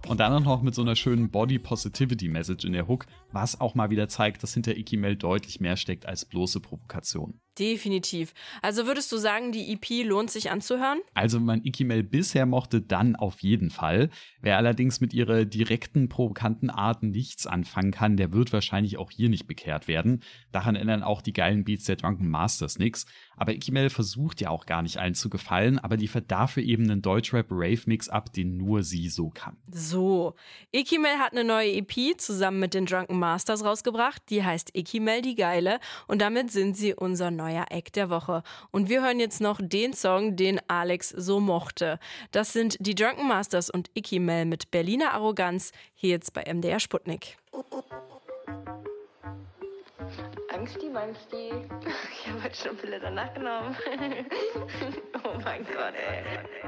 Und dann auch noch mit so einer schönen Body-Positivity-Message in der Hook, was auch mal wieder zeigt, dass hinter Icky Mel deutlich mehr steckt als bloße Provokation. Definitiv. Also würdest du sagen, die EP lohnt sich anzuhören? Also wenn man Icky Mel bisher mochte, dann auf jeden Fall. Wer allerdings mit ihrer direkten, provokanten Art nichts anfangen kann, der wird wahrscheinlich auch hier nicht bekehrt werden. Daran ändern auch die geilen Beats der Drunken Masters nix. Aber Icky Mel versucht ja auch gar nicht allen zu gefallen, aber liefert dafür eben einen Deutschrap-Rave-Mix ab, den nur sie so kann. So, Icky Mel hat eine neue EP zusammen mit den Drunken Masters rausgebracht. Die heißt Icky Mel die Geile und damit sind sie unser neuer Act der Woche. Und wir hören jetzt noch den Song, den Alex so mochte. Das sind die Drunken Masters und Icky Mel mit Berliner Arroganz, hier jetzt bei MDR Sputnik. Angsti, Mangsti. Ich habe heute schon Pille danach genommen. Oh mein Gott, ey.